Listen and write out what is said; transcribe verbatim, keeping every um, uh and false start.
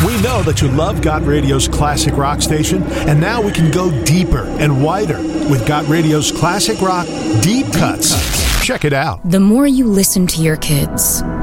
We know that you love Got Radio's classic rock station, and now we can go deeper and wider with Got Radio's classic rock deep cuts. Check it out. The more you listen to your kids,